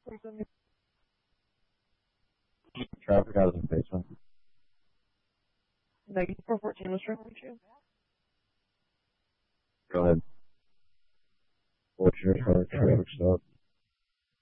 Traffic out of the basement. Negative 414 was trying to reach you. Go ahead. What's your traffic stop?